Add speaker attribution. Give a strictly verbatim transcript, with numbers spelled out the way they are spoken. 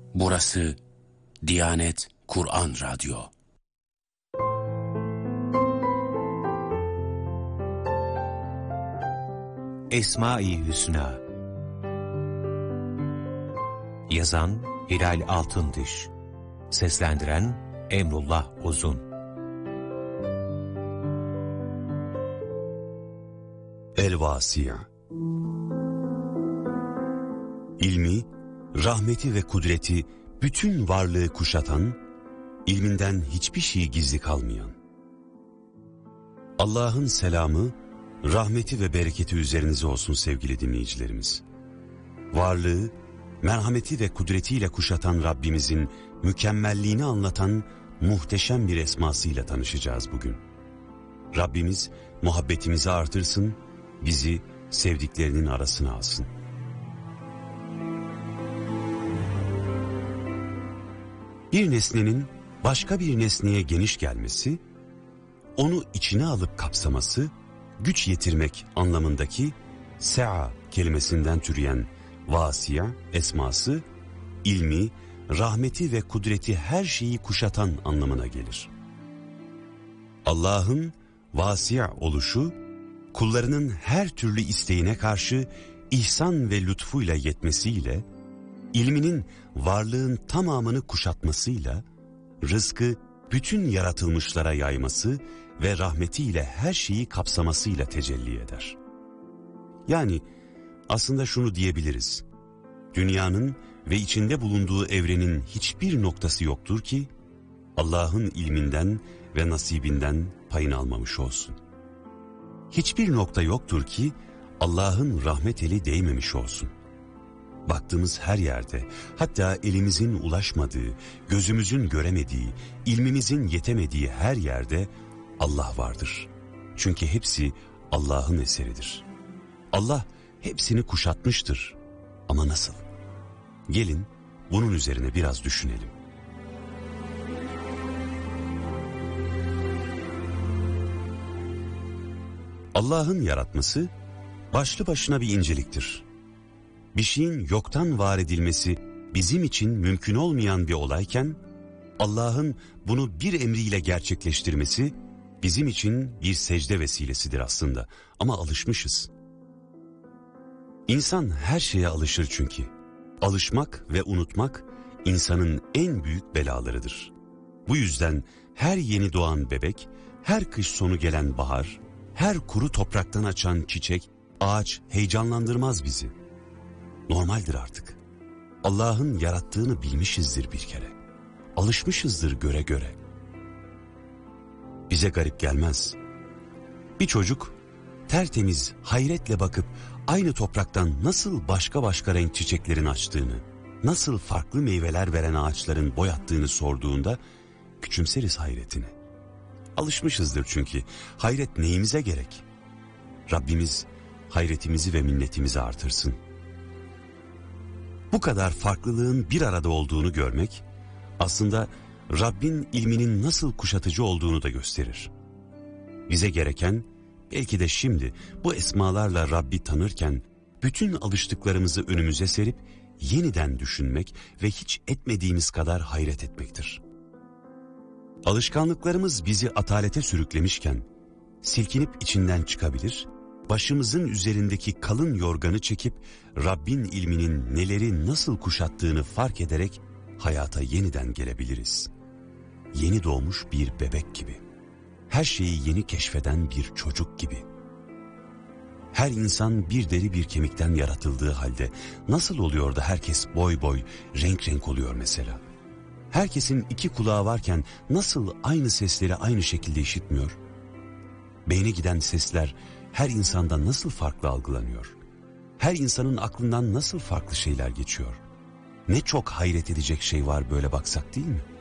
Speaker 1: Burası Diyanet Kur'an Radyo.
Speaker 2: Esma-i Hüsna. Yazan Hilal Altındiş. Seslendiren Emrullah Uzun.
Speaker 3: El-Vâsi'a. İlmi, rahmeti ve kudreti bütün varlığı kuşatan, ilminden hiçbir şey gizli kalmayan. Allah'ın selamı, rahmeti ve bereketi üzerinize olsun sevgili dinleyicilerimiz. Varlığı, merhameti ve kudretiyle kuşatan Rabbimizin mükemmelliğini anlatan muhteşem bir esmasıyla tanışacağız bugün. Rabbimiz muhabbetimizi artırsın, bizi sevdiklerinin arasına alsın. Bir nesnenin başka bir nesneye geniş gelmesi, onu içine alıp kapsaması, güç yetirmek anlamındaki se'a kelimesinden türeyen vasiya esması, ilmi, rahmeti ve kudreti her şeyi kuşatan anlamına gelir. Allah'ın vasiya oluşu, kullarının her türlü isteğine karşı ihsan ve lütfuyla yetmesiyle, ilminin varlığın tamamını kuşatmasıyla, rızkı bütün yaratılmışlara yayması ve rahmetiyle her şeyi kapsamasıyla tecelli eder. Yani aslında şunu diyebiliriz: dünyanın ve içinde bulunduğu evrenin hiçbir noktası yoktur ki Allah'ın ilminden ve nasibinden payını almamış olsun. Hiçbir nokta yoktur ki Allah'ın rahmet eli değmemiş olsun. Baktığımız her yerde, hatta elimizin ulaşmadığı, gözümüzün göremediği, ilmimizin yetemediği her yerde Allah vardır. Çünkü hepsi Allah'ın eseridir. Allah hepsini kuşatmıştır. Ama nasıl? Gelin bunun üzerine biraz düşünelim. Allah'ın yaratması başlı başına bir inceliktir. Bir şeyin yoktan var edilmesi bizim için mümkün olmayan bir olayken, Allah'ın bunu bir emriyle gerçekleştirmesi bizim için bir secde vesilesidir aslında. Ama alışmışız. İnsan her şeye alışır çünkü. Alışmak ve unutmak insanın en büyük belalarıdır. Bu yüzden her yeni doğan bebek, her kış sonu gelen bahar, her kuru topraktan açan çiçek, ağaç heyecanlandırmaz bizi. Normaldir artık. Allah'ın yarattığını bilmişizdir bir kere. Alışmışızdır göre göre. Bize garip gelmez. Bir çocuk tertemiz hayretle bakıp aynı topraktan nasıl başka başka renk çiçeklerin açtığını, nasıl farklı meyveler veren ağaçların boyattığını sorduğunda küçümseriz hayretini. Alışmışızdır çünkü. Hayret neyimize gerek? Rabbimiz hayretimizi ve minnetimizi artırsın. Bu kadar farklılığın bir arada olduğunu görmek, aslında Rabbin ilminin nasıl kuşatıcı olduğunu da gösterir. Bize gereken, belki de şimdi bu esmalarla Rabbi tanırken, bütün alıştıklarımızı önümüze serip, yeniden düşünmek ve hiç etmediğimiz kadar hayret etmektir. Alışkanlıklarımız bizi atalete sürüklemişken, silkinip içinden çıkabilir, başımızın üzerindeki kalın yorganı çekip Rabbin ilminin neleri nasıl kuşattığını fark ederek hayata yeniden gelebiliriz. Yeni doğmuş bir bebek gibi. Her şeyi yeni keşfeden bir çocuk gibi. Her insan bir deri bir kemikten yaratıldığı halde nasıl oluyor da herkes boy boy, renk renk oluyor mesela? Herkesin iki kulağı varken nasıl aynı sesleri aynı şekilde işitmiyor? Beyne giden sesler her insanda nasıl farklı algılanıyor? Her insanın aklından nasıl farklı şeyler geçiyor? Ne çok hayret edecek şey var böyle baksak, değil mi?